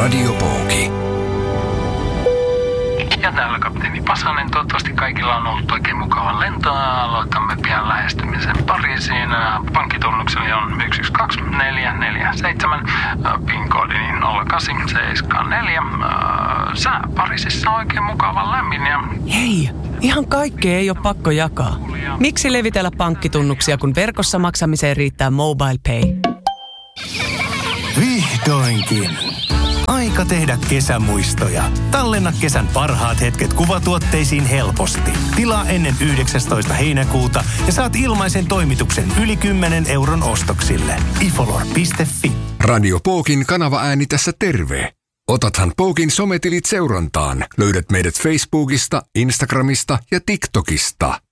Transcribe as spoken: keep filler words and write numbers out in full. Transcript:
Radio Pooki. Ja täällä kapteeni Pasanen. Toivottavasti kaikilla on ollut oikein mukava lento. Aloitamme pian lähestymisen Pariisiin. Pankkitunnukseni on yksi yksi kaksi neljä neljä seitsemän. PIN-koodini nolla kahdeksan seitsemän neljä. Sää Pariisissa on oikein mukava lämmin. Ja... Hei, ihan kaikkea ei ole pakko jakaa. Miksi levitellä pankkitunnuksia, kun verkossa maksamiseen riittää Mobile Pay? Vihdoinkin. Aika tehdä kesämuistoja. Tallenna kesän parhaat hetket kuvatuotteisiin helposti. Tilaa ennen yhdeksästoista heinäkuuta ja saat ilmaisen toimituksen yli kymmenen euron ostoksille. ifolor piste fi. Radio Pookin kanavaääni tässä terve. Otathan Pookin sometilit seurantaan. Löydät meidät Facebookista, Instagramista ja TikTokista.